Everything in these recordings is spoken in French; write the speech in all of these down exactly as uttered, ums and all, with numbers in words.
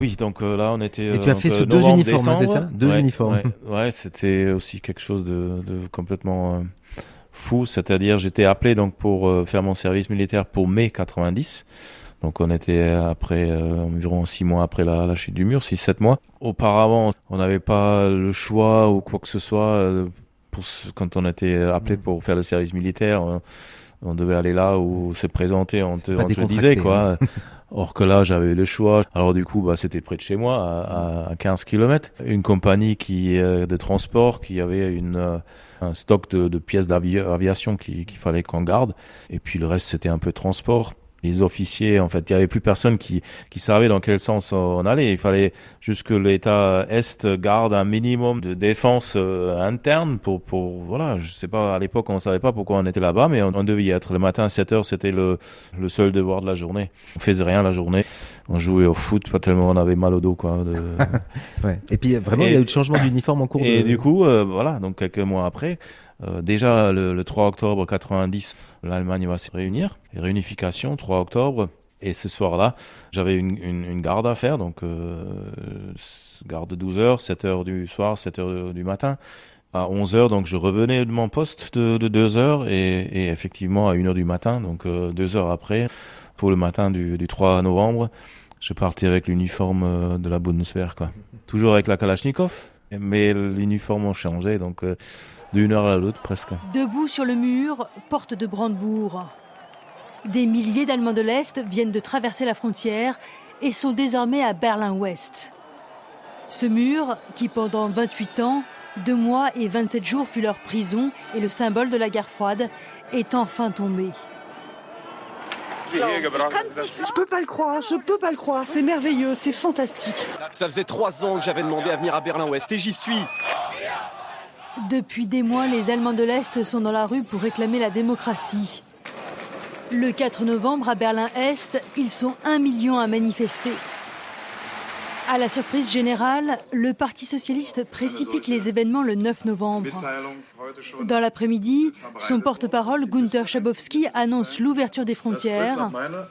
Oui, donc euh, là on était. Et tu as euh, fait donc, sur euh, deux novembre, uniformes, hein, c'est décembre. ça? Deux Ouais, uniformes. ouais, ouais, c'était aussi quelque chose de, de complètement euh, fou. C'est-à-dire, j'étais appelé donc pour euh, faire mon service militaire pour mai quatre-vingt-dix. Donc on était après euh, environ six mois après la, la chute du mur, six sept mois. Auparavant, on n'avait pas le choix ou quoi que ce soit. Euh, pour ce- quand on était appelé pour faire le service militaire, on, on devait aller là où se présenter, on te, C'est pas on te le disait décontracté, quoi. Or que là, j'avais eu le choix. Alors du coup, bah, c'était près de chez moi, à, à quinze kilomètres. Une compagnie qui euh, de transport qui avait une euh, un stock de, de pièces d'aviation qu'il qu'il fallait qu'on garde. Et puis le reste, c'était un peu transport. Les officiers, en fait, il y avait plus personne qui qui savait dans quel sens on allait. Il fallait juste que l'État Est garde un minimum de défense euh, interne pour pour voilà. Je sais pas, à l'époque, on savait pas pourquoi on était là-bas, mais on, on devait y être. Le matin à sept heures, c'était le le seul devoir de la journée. On faisait rien la journée. On jouait au foot, pas tellement on avait mal au dos, quoi. De... Ouais. Et puis vraiment, Et- il y a eu le changement d'uniforme en cours Et de. du coup, euh, voilà, donc quelques mois après, euh, déjà le, le trois octobre quatre-vingt-dix, l'Allemagne va se réunir, et réunification, trois octobre. Et ce soir-là, j'avais une, une, une garde à faire, donc euh, garde de douze heures, sept heures du soir, sept heures du matin. À onze heures, donc je revenais de mon poste de, de deux heures, et, et effectivement à une heure du matin, donc euh, deux heures après, pour le matin du, du trois novembre, je partais avec l'uniforme euh, de la Bundeswehr, quoi. Toujours avec la Kalachnikov, mais l'uniforme a changé, donc euh, d'une heure à l'autre presque. Debout sur le mur, porte de Brandebourg. Des milliers d'Allemands de l'Est viennent de traverser la frontière et sont désormais à Berlin-Ouest. Ce mur, qui pendant vingt-huit ans, deux mois et vingt-sept jours fut leur prison et le symbole de la guerre froide, est enfin tombé. Je peux pas le croire, je peux pas le croire, c'est merveilleux, c'est fantastique. Ça faisait trois ans que j'avais demandé à venir à Berlin-Ouest et j'y suis. Depuis des mois, les Allemands de l'Est sont dans la rue pour réclamer la démocratie. Le quatre novembre, à Berlin-Est, ils sont un million à manifester. À la surprise générale, le Parti socialiste précipite les événements le neuf novembre. Dans l'après-midi, son porte-parole, Günther Schabowski, annonce l'ouverture des frontières.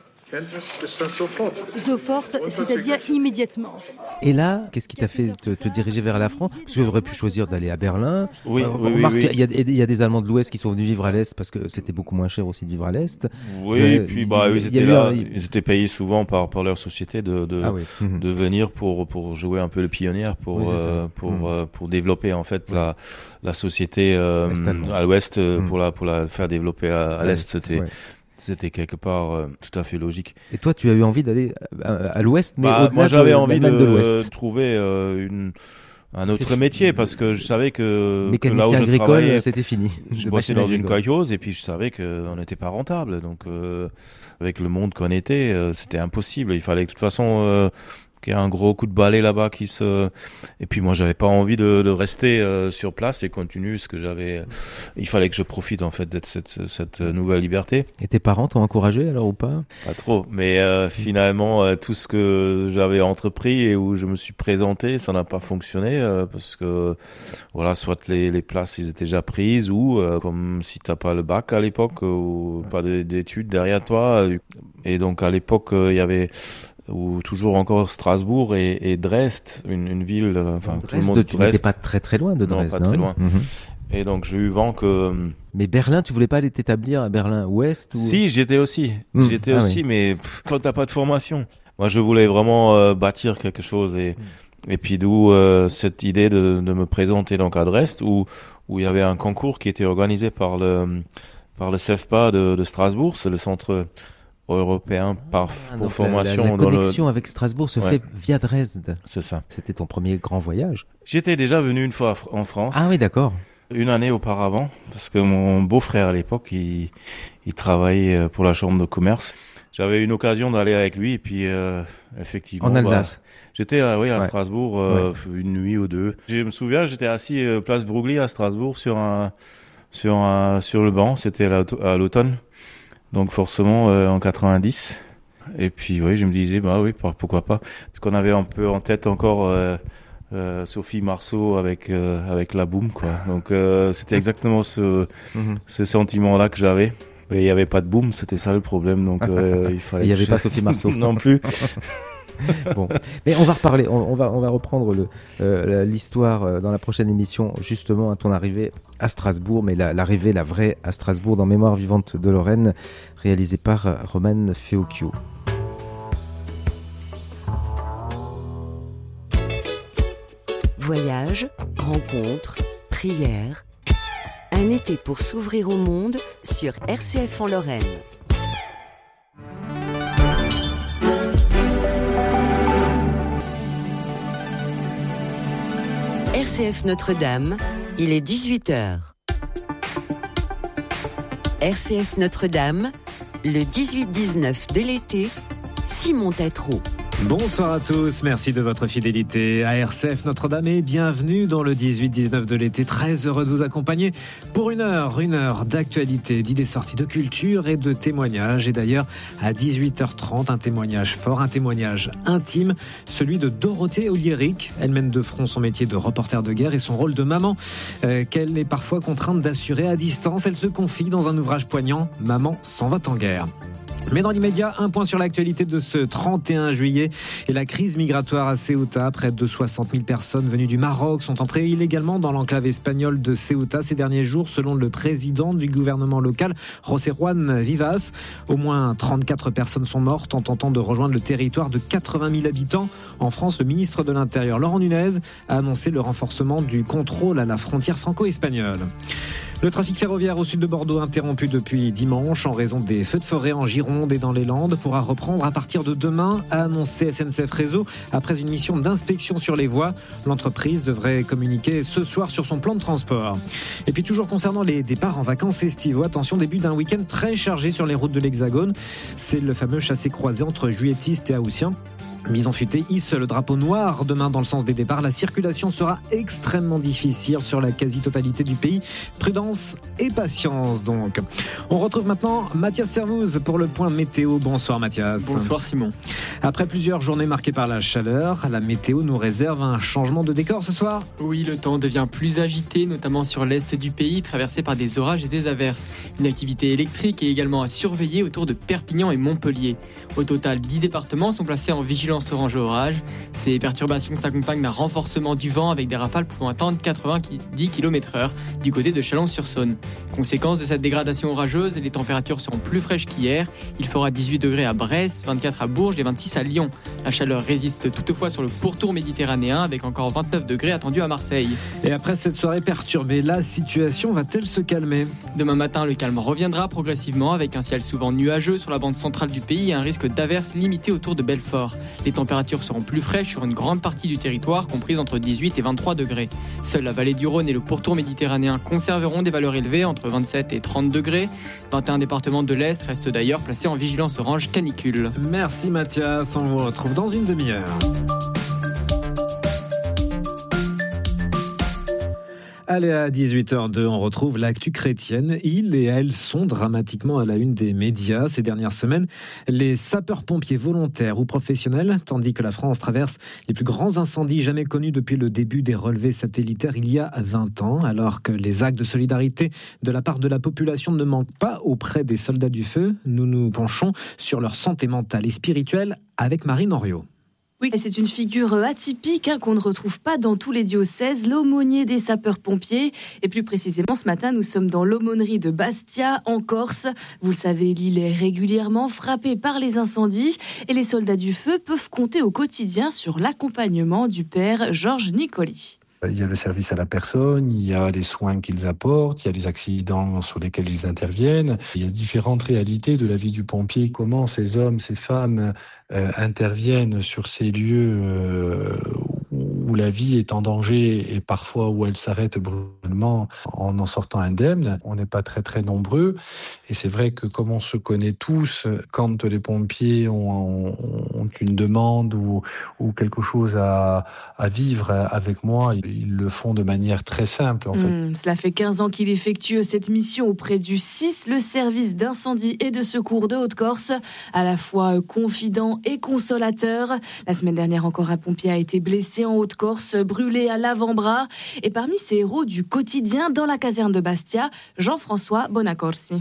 Sofort, c'est-à-dire immédiatement. Et là, qu'est-ce qui t'a fait te, te diriger vers la France? Parce que tu aurais pu choisir d'aller à Berlin. Oui, Euh, oui, remarque, oui, oui. Il y, a- il y a des Allemands de l'Ouest qui sont venus vivre à l'Est parce que c'était beaucoup moins cher aussi de vivre à l'Est. Oui, Euh, et puis bah, il- eux, il ils y a étaient eu là, un- ils étaient payés souvent par, par leur société de, de, Ah oui. Mhm. de venir pour, pour jouer un peu le pionnier, pour, Oui, c'est ça. euh, pour, Mhm. euh, pour développer en fait la, la société euh, Est-allemande. à l'ouest, euh, Mhm. pour, la, pour la faire développer à, à l'est. C'était, Ouais. c'était quelque part euh, tout à fait logique. Et toi, tu as eu envie d'aller à, à l'Ouest, mais Bah, au-delà moi, j'avais de, envie de, même de l'Ouest. de trouver euh, une, un autre C'est- métier parce que je savais que, que là où Mécanicien je agricole, travaillais, c'était fini. je De bossais machine dans une agricole. cailleuse et puis je savais qu'on n'était pas rentable. Donc, euh, avec le monde qu'on était, euh, c'était impossible. Il fallait que, de toute façon, euh, qu'il y ait un gros coup de balai là-bas qui se... Et puis moi, j'avais pas envie de, de rester euh, sur place et continuer ce que j'avais... Il fallait que je profite, en fait, de cette, cette nouvelle liberté. Et tes parents t'ont encouragé alors ou pas? Pas trop. Mais euh, finalement, euh, tout ce que j'avais entrepris et où je me suis présenté, ça n'a pas fonctionné euh, parce que, voilà, soit les, les places, ils étaient déjà prises ou, euh, comme si t'as pas le bac à l'époque ou pas d- d'études derrière toi. euh, Et donc, à l'époque, euh, il y avait... ou toujours encore Strasbourg et, et Dresde, une, une ville, euh, enfin, tout le monde... Dresde, tu n'étais Dresde. pas très très loin de Non, Dresde. pas très hein. loin. Mhm. Et donc, j'ai eu vent que... Mais Berlin, tu voulais pas aller t'établir à Berlin-Ouest ou... Si, j'étais aussi. Hmm. J'étais Ah aussi, oui. mais pff, quand t'as pas de formation. Moi, je voulais vraiment euh, bâtir quelque chose et et puis d'où euh, cette idée de, de me présenter donc à Dresde où où il y avait un concours qui était organisé par le par le CEFPA de, de Strasbourg, c'est le centre européen par Ah, pour donc formation la, la, la dans le. connexion avec Strasbourg se Ouais. fait via Dresde. C'est ça. C'était ton premier grand voyage. J'étais déjà venu une fois en France. Ah oui, d'accord. Une année auparavant, parce que mon beau-frère à l'époque, il, il travaillait pour la chambre de commerce. J'avais eu une occasion d'aller avec lui et puis euh, effectivement. En Alsace. Bah, j'étais euh, oui à Ouais. Strasbourg euh, une nuit ou deux. Je me souviens, j'étais assis euh, place Broglie à Strasbourg sur un sur un sur le banc. C'était à l'auto- à l'automne, donc forcément euh, en quatre-vingt-dix. Et puis oui, je me disais bah oui pour- pourquoi pas, parce qu'on avait un peu en tête encore. Euh, Euh, Sophie Marceau avec euh, avec la boum quoi. Donc euh, c'était exactement ce Mhm. ce sentiment-là que j'avais. Mais il y avait pas de boum, c'était ça le problème. Donc euh, il fallait. Il y que avait je- pas Sophie Marceau. non plus. Bon, mais on va reparler, on, on va, on va reprendre le, euh, l'histoire euh, dans la prochaine émission, justement à ton arrivée à Strasbourg, mais la, l'arrivée, la vraie à Strasbourg dans Mémoire vivante de Lorraine, réalisée par Roman Feocchio. Voyage, rencontres, prières. Un été pour s'ouvrir au monde sur R C F en Lorraine. R C F Notre-Dame, il est dix-huit heures. R C F Notre-Dame, le dix-huit dix-neuf de l'été, Simon Tétrault. Bonsoir à tous, merci de votre fidélité à R C F Notre-Dame et bienvenue dans le dix-huit dix-neuf de l'été. Très heureux de vous accompagner pour une heure, une heure d'actualité, d'idées sorties, de culture et de témoignages. Et d'ailleurs, à dix-huit heures trente, un témoignage fort, un témoignage intime, celui de Dorothée Oliéric. Elle mène de front son métier de reporter de guerre et son rôle de maman, euh, qu'elle est parfois contrainte d'assurer à distance. Elle se confie dans un ouvrage poignant, Maman s'en va en guerre. Mais dans l'immédiat, un point sur l'actualité de ce trente et un juillet et la crise migratoire à Ceuta. Près de soixante mille personnes venues du Maroc sont entrées illégalement dans l'enclave espagnole de Ceuta ces derniers jours, selon le président du gouvernement local, José Juan Vivas. Au moins trente-quatre personnes sont mortes en tentant de rejoindre le territoire de quatre-vingt mille habitants. En France, le ministre de l'Intérieur, Laurent Nunez, a annoncé le renforcement du contrôle à la frontière franco-espagnole. Le trafic ferroviaire au sud de Bordeaux, interrompu depuis dimanche en raison des feux de forêt en Gironde et dans les Landes, pourra reprendre à partir de demain, a annoncé S N C F Réseau après une mission d'inspection sur les voies. L'entreprise devrait communiquer ce soir sur son plan de transport. Et puis toujours concernant les départs en vacances estivaux, attention, début d'un week-end très chargé sur les routes de l'Hexagone. C'est le fameux chassé-croisé entre juilletistes et haussiens. Bison Futé hisse le drapeau noir demain dans le sens des départs. La circulation sera extrêmement difficile sur la quasi-totalité du pays. Prudence et patience donc. On retrouve maintenant Mathias Servouz pour le point météo. Bonsoir Mathias. Bonsoir Simon. Après plusieurs journées marquées par la chaleur, la météo nous réserve un changement de décor ce soir. Oui, le temps devient plus agité, notamment sur l'est du pays, traversé par des orages et des averses. Une activité électrique est également à surveiller autour de Perpignan et Montpellier. Au total, dix départements sont placés en vigilance orange au orage. Ces perturbations s'accompagnent d'un renforcement du vent avec des rafales pouvant atteindre quatre-vingt-dix kilomètres heure du côté de Chalon-sur-Saône. Conséquence de cette dégradation orageuse, les températures seront plus fraîches qu'hier. Il fera dix-huit degrés à Brest, vingt-quatre à Bourges et vingt-six à Lyon. La chaleur résiste toutefois sur le pourtour méditerranéen avec encore vingt-neuf degrés attendus à Marseille. Et après cette soirée perturbée, la situation va-t-elle se calmer ? Demain matin, le calme reviendra progressivement avec un ciel souvent nuageux sur la bande centrale du pays et un risque d'averses limité autour de Belfort. Les températures seront plus fraîches sur une grande partie du territoire, comprise entre dix-huit et vingt-trois degrés. Seule la vallée du Rhône et le pourtour méditerranéen conserveront des valeurs élevées entre vingt-sept et trente degrés. vingt et un départements de l'Est restent d'ailleurs placés en vigilance orange canicule. Merci Mathias, on vous retrouve dans une demi-heure. Allez, à dix-huit heures deux, on retrouve l'actu chrétienne. Ils et elles sont dramatiquement à la une des médias ces dernières semaines. Les sapeurs-pompiers volontaires ou professionnels, tandis que la France traverse les plus grands incendies jamais connus depuis le début des relevés satellitaires il y a vingt ans, alors que les actes de solidarité de la part de la population ne manquent pas auprès des soldats du feu. Nous nous penchons sur leur santé mentale et spirituelle avec Marine Henriot. Oui, c'est une figure atypique hein, qu'on ne retrouve pas dans tous les diocèses, l'aumônier des sapeurs-pompiers. Et plus précisément, ce matin, nous sommes dans l'aumônerie de Bastia, en Corse. Vous le savez, l'île est régulièrement frappée par les incendies et les soldats du feu peuvent compter au quotidien sur l'accompagnement du père Georges Nicoli. Il y a le service à la personne, il y a les soins qu'ils apportent, il y a les accidents sur lesquels ils interviennent. Il y a différentes réalités de la vie du pompier. Comment ces hommes, ces femmes euh, interviennent sur ces lieux euh, où la vie est en danger et parfois où elle s'arrête brutalement en en sortant indemne. On n'est pas très très nombreux et c'est vrai que comme on se connaît tous, quand les pompiers ont, ont une demande ou, ou quelque chose à, à vivre avec moi, ils le font de manière très simple en fait. Mmh, cela fait quinze ans qu'il effectue cette mission auprès du S I S, le service d'incendie et de secours de Haute-Corse, à la fois confident et consolateur. La semaine dernière encore, un pompier a été blessé en Haute-Corse, brûlé à l'avant-bras. Et parmi ces héros du quotidien dans la caserne de Bastia, Jean-François Bonacorsi.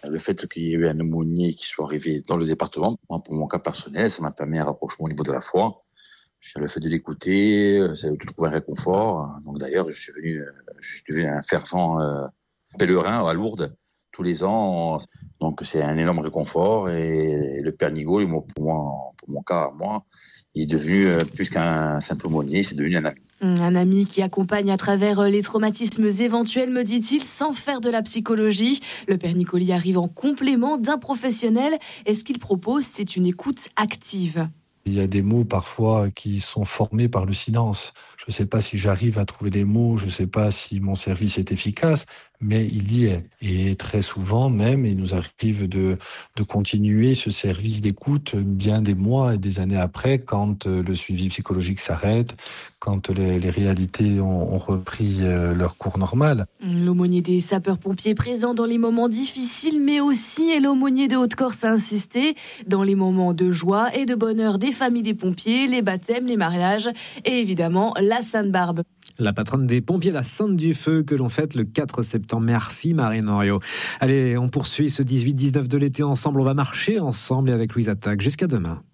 Le fait qu'il y ait eu un aumônier qui soit arrivé dans le département, moi, pour mon cas personnel, ça m'a permis un rapprochement au niveau de la foi. Le fait de l'écouter, ça a trouvé un réconfort. Donc d'ailleurs, je suis venu, je suis devenu un fervent euh, pèlerin à Lourdes tous les ans. Donc c'est un énorme réconfort. Et le Père Nigaud, pour moi, pour mon cas, moi, il est devenu euh, plus qu'un simple aumônier, c'est devenu un ami. Un ami qui accompagne à travers les traumatismes éventuels, me dit-il, sans faire de la psychologie. Le Père Nicoli arrive en complément d'un professionnel. Et ce qu'il propose, c'est une écoute active. Il y a des mots parfois qui sont formés par le silence. Je ne sais pas si j'arrive à trouver les mots, je ne sais pas si mon service est efficace, mais il y est. Et très souvent même, il nous arrive de, de continuer ce service d'écoute bien des mois et des années après, quand le suivi psychologique s'arrête, quand les, les réalités ont, ont repris leur cours normal. L'aumônier des sapeurs-pompiers présent dans les moments difficiles, mais aussi, et l'aumônier de Haute-Corse a insisté, dans les moments de joie et de bonheur des familles des pompiers, les baptêmes, les mariages et évidemment la Sainte-Barbe. La patronne des pompiers, la Sainte du Feu, que l'on fête le quatre septembre. Merci Marine Henriot. Allez, on poursuit ce dix-huit dix-neuf de l'été ensemble. On va marcher ensemble et avec Louise Attaque. Jusqu'à demain.